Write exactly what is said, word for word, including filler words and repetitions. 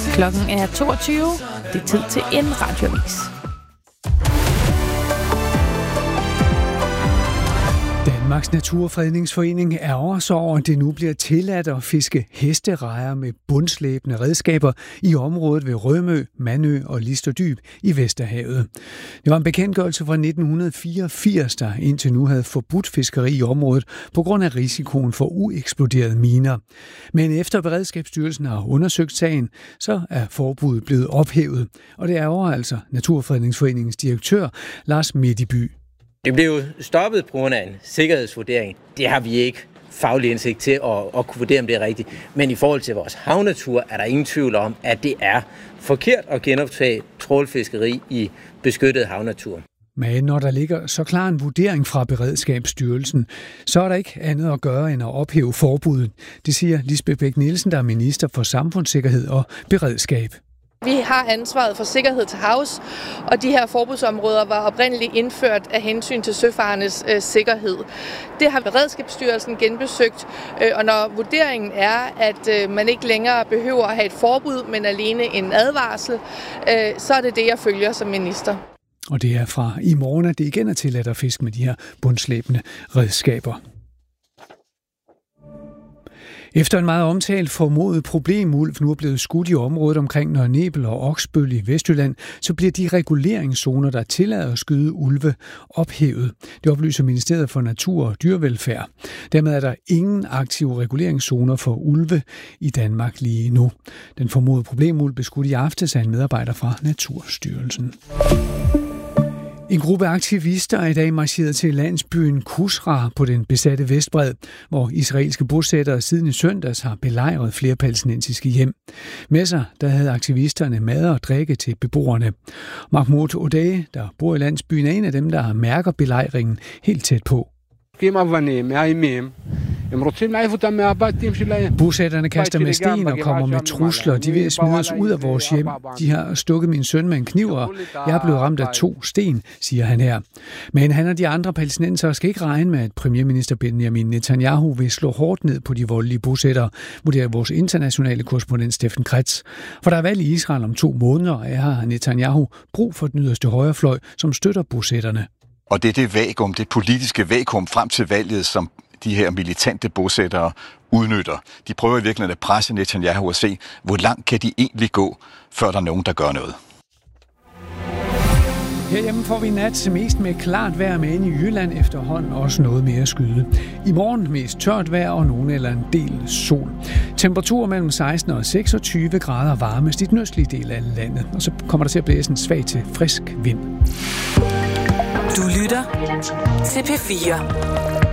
Klokken er toogtyve. Det er tid til en radioavis. Danmarks Naturfredningsforening er også over, at det nu bliver tilladt at fiske hesterejer med bundslæbende redskaber i området ved Rømø, Mandø og Listerdyb i Vesterhavet. Det var en bekendtgørelse fra nitten fireogfirs, der indtil nu havde forbudt fiskeri i området på grund af risikoen for ueksploderede miner. Men efter Beredskabsstyrelsen har undersøgt sagen, så er forbuddet blevet ophævet. Og det er over altså Naturfredningsforeningens direktør, Lars Midtby. Det blev jo stoppet på grund af en sikkerhedsvurdering. Det har vi ikke faglig indsigt til at, at kunne vurdere, om det er rigtigt. Men i forhold til vores havnatur er der ingen tvivl om, at det er forkert at genoptage trawlfiskeri i beskyttet havnatur. Men når der ligger så klar en vurdering fra Beredskabsstyrelsen, så er der ikke andet at gøre end at ophæve forbuddet. Det siger Lisbeth Bech-Nielsen, der er minister for samfundssikkerhed og beredskab. Vi har ansvaret for sikkerhed til havs, og de her forbudsområder var oprindeligt indført af hensyn til søfarendes øh, sikkerhed. Det har Beredskabsstyrelsen genbesøgt, øh, og når vurderingen er, at øh, man ikke længere behøver at have et forbud, men alene en advarsel, øh, så er det det, jeg følger som minister. Og det er fra i morgen, at det igen er tilladt at fiske med de her bundslæbende redskaber. Efter en meget omtalt formodet problemulv nu er blevet skudt i området omkring Nørre Nebel og Oksbøl i Vestjylland, så bliver de reguleringszoner, der tillader at skyde ulve, ophævet. Det oplyser Ministeriet for Natur og Dyrevelfærd. Dermed er der ingen aktive reguleringszoner for ulve i Danmark lige nu. Den formodede problemulv blev skudt i aftes af en medarbejder fra Naturstyrelsen. En gruppe aktivister er i dag marcheret til landsbyen Kusra på den besatte Vestbred, hvor israelske bosættere siden i søndags har belejret flere palæstinensiske hjem. Med sig der havde aktivisterne mad og drikke til beboerne. Mahmoud Odeh, der bor i landsbyen, er en af dem, der mærker belejringen helt tæt på. Bosætterne kaster med sten og kommer med trusler. De vil smide os ud af vores hjem. De har stukket min søn med en kniv, og jeg er blevet ramt af to sten, siger han her. Men han og de andre palæstinensere skal ikke regne med, at premierminister Benjamin Netanyahu vil slå hårdt ned på de voldelige bosættere, vurderer vores internationale korrespondent Steffen Kretz. For der er valg i Israel om to måneder, og jeg har Netanyahu brug for den yderste højrefløj, som støtter bosætterne. Og det er det vakuum, det politiske vakuum frem til valget, som de her militante bosættere udnytter. De prøver i virkeligheden at presse Netanyahu og se, hvor langt kan de egentlig gå, før der er nogen, der gør noget. Herhjemme får vi nat mest med klart vejr, med ind i Jylland efterhånden også noget mere skyde. I morgen mest tørt vejr og nogen eller en del sol. Temperatur mellem seksten og seksogtyve grader varmest i den østlige del af landet. Og så kommer der til at blæse en svag til frisk vind. Du lytter til P fire.